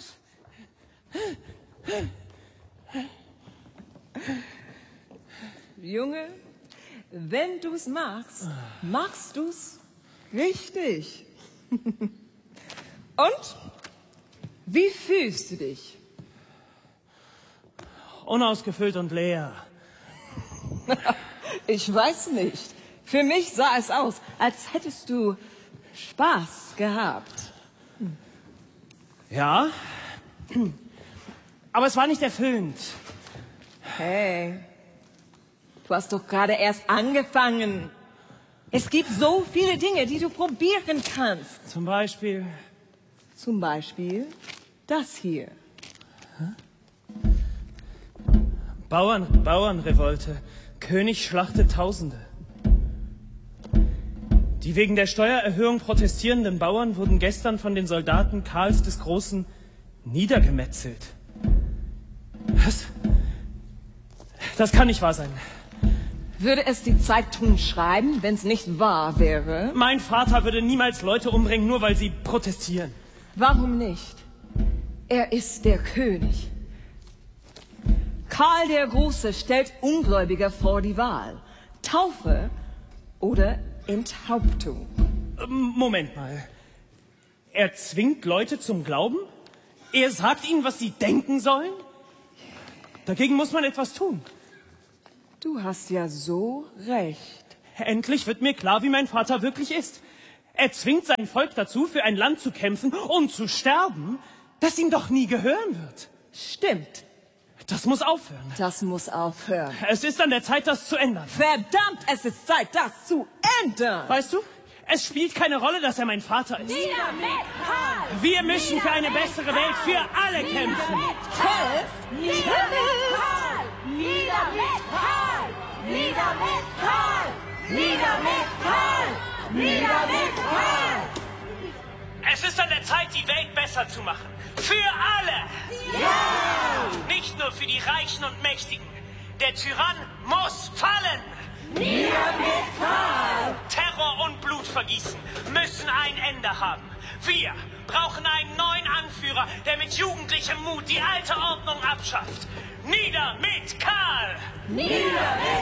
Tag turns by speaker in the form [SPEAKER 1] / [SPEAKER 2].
[SPEAKER 1] Was?
[SPEAKER 2] Junge, wenn du's machst, machst du's richtig. Und? Wie fühlst du dich?
[SPEAKER 1] Unausgefüllt und leer.
[SPEAKER 2] Ich weiß nicht. Für mich sah es aus, als hättest du Spaß gehabt.
[SPEAKER 1] Ja, aber es war nicht erfüllend.
[SPEAKER 2] Hey, du hast doch gerade erst angefangen. Es gibt so viele Dinge, die du probieren kannst.
[SPEAKER 1] Zum Beispiel?
[SPEAKER 2] Zum Beispiel das hier.
[SPEAKER 1] Bauernrevolte. König schlachtet Tausende. Die wegen der Steuererhöhung protestierenden Bauern wurden gestern von den Soldaten Karls des Großen niedergemetzelt. Was? Das kann nicht wahr sein.
[SPEAKER 2] Würde es die Zeitung schreiben, wenn es nicht wahr wäre?
[SPEAKER 1] Mein Vater würde niemals Leute umbringen, nur weil sie protestieren.
[SPEAKER 2] Warum nicht? Er ist der König. Karl der Große stellt Ungläubiger vor die Wahl. Taufe oder Enthauptung.
[SPEAKER 1] Moment mal. Er zwingt Leute zum Glauben? Er sagt ihnen, was sie denken sollen? Dagegen muss man etwas tun.
[SPEAKER 2] Du hast ja so recht.
[SPEAKER 1] Endlich wird mir klar, wie mein Vater wirklich ist. Er zwingt sein Volk dazu, für ein Land zu kämpfen und zu sterben, das ihm doch nie gehören wird.
[SPEAKER 2] Stimmt.
[SPEAKER 1] Das muss aufhören.
[SPEAKER 2] Das muss aufhören.
[SPEAKER 1] Es ist an der Zeit, das zu ändern.
[SPEAKER 2] Verdammt, es ist Zeit, das zu ändern.
[SPEAKER 1] Weißt du, es spielt keine Rolle, dass er mein Vater ist.
[SPEAKER 3] Nieder mit Karl!
[SPEAKER 1] Wir müssen für eine bessere Welt für alle kämpfen.
[SPEAKER 3] Nieder mit Karl! Nieder mit Karl! Nieder mit Karl! Nieder mit Karl! Nieder mit Karl!
[SPEAKER 1] Es ist an der Zeit, die Welt besser zu machen. Für alle!
[SPEAKER 3] Ja!
[SPEAKER 1] Nicht nur für die Reichen und Mächtigen. Der Tyrann muss fallen!
[SPEAKER 3] Nieder mit Karl!
[SPEAKER 1] Terror und Blutvergießen müssen ein Ende haben. Wir brauchen einen neuen Anführer, der mit jugendlichem Mut die alte Ordnung abschafft. Nieder mit Karl!
[SPEAKER 3] Nieder mit